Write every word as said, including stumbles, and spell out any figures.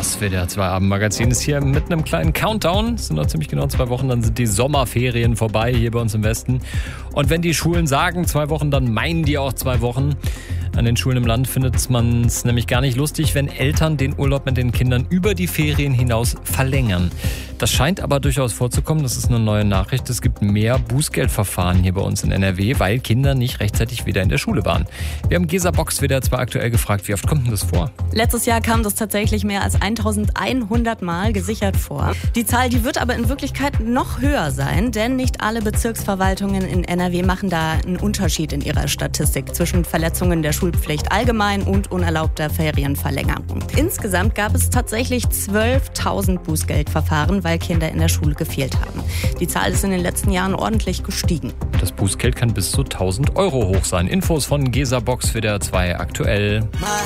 Das W D R zwei Abendmagazin ist hier mit einem kleinen Countdown. Es sind noch ziemlich genau zwei Wochen, dann sind die Sommerferien vorbei hier bei uns im Westen. Und wenn die Schulen sagen zwei Wochen, dann meinen die auch zwei Wochen. An den Schulen im Land findet man es nämlich gar nicht lustig, wenn Eltern den Urlaub mit den Kindern über die Ferien hinaus verlängern. Das scheint aber durchaus vorzukommen. Das ist eine neue Nachricht. Es gibt mehr Bußgeldverfahren hier bei uns in N R W, weil Kinder nicht rechtzeitig wieder in der Schule waren. Wir haben Gesa Box W D R zwei aktuell gefragt, wie oft kommt denn das vor? Letztes Jahr kam das tatsächlich mehr als eintausendeinhundert Mal gesichert vor. Die Zahl, die wird aber in Wirklichkeit noch höher sein, denn nicht alle Bezirksverwaltungen in N R W machen da einen Unterschied in ihrer Statistik zwischen Verletzungen der Schulpflicht allgemein und unerlaubter Ferienverlängerung. Insgesamt gab es tatsächlich zwölftausend Bußgeldverfahren, weil Kinder in der Schule gefehlt haben. Die Zahl ist in den letzten Jahren ordentlich gestiegen. Das Bußgeld kann bis zu tausend Euro hoch sein. Infos von Gesa Box W D R zwei aktuell. My